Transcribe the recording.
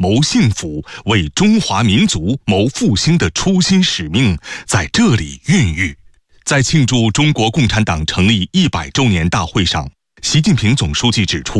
谋幸福、为中华民族谋复兴的初心使命在这里孕育。在庆祝中国共产党成立100周年大会上，习近平总书记指出，